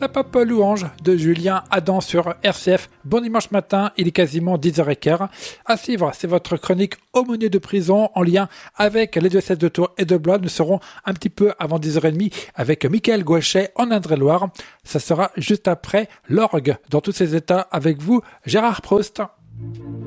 pop louange de Julien Adam sur RCF. Bon dimanche matin, il est quasiment 10h15. À suivre, c'est votre chronique Aumônier de prison en lien avec les diocèses de Tours et de Blois. Nous serons un petit peu avant 10h30 avec Michael Gouachet en Indre-et-Loire. Ça sera juste après l'orgue dans tous ses états avec vous, Gérard Proust.